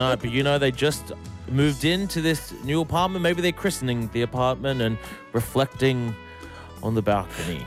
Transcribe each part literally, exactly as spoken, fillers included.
No, but you know, they just moved into this new apartment. Maybe they're christening the apartment and reflecting on the balcony.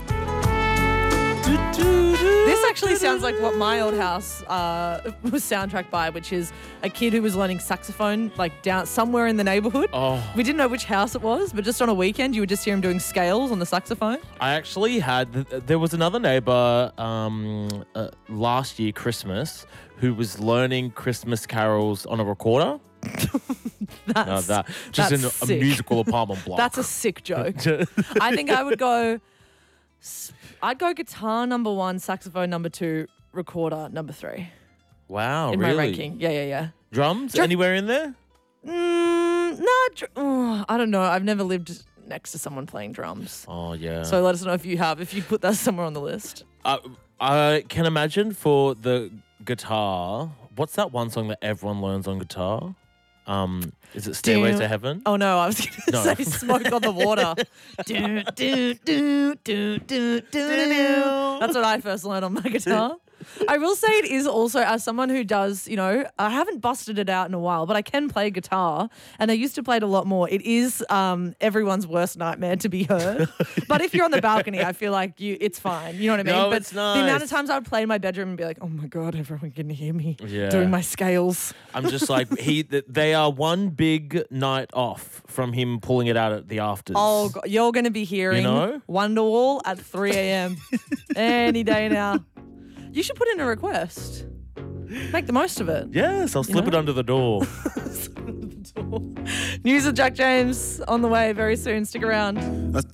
This actually sounds like what my old house uh, was soundtracked by, which is a kid who was learning saxophone like down somewhere in the neighbourhood. Oh. We didn't know which house it was, but just on a weekend you would just hear him doing scales on the saxophone. I actually had, there was another neighbour um, uh, last year, Christmas, who was learning Christmas carols on a recorder. That's, no, that, just that's in a, a sick. musical apartment block. That's a sick joke. I think I would go, I'd go guitar number one, saxophone number two, recorder number three. Wow, in really? my ranking. Yeah, yeah, yeah. Drums? Drum- Anywhere in there? Mm, no, dr- oh, I don't know. I've never lived next to someone playing drums. Oh, yeah. So let us know if you have, if you put that somewhere on the list. Uh, I can imagine for the guitar, what's that one song that everyone learns on guitar? Um, is it Stairway Do- to Heaven? Oh no, I was going to No. say Smoke on the Water. do, do, do, do, do, do, do. That's what I first learned on my guitar. I will say it is also, as someone who does, you know, I haven't busted it out in a while, but I can play guitar, and I used to play it a lot more. It is um, everyone's worst nightmare to be heard. But if you're on the balcony, I feel like you, it's fine. You know what I mean? No, but it's nice. the amount of times I would play in my bedroom and be like, oh my God, everyone can hear me Yeah. doing my scales. I'm just like, he. th- they are one big night off from him pulling it out at the afters. Oh, God, you're going to be hearing You know? Wonderwall at three a.m. any day now. You should put in a request. Make the most of it. Yes, I'll slip know? it under the door. News of Jack James on the way very soon. Stick around.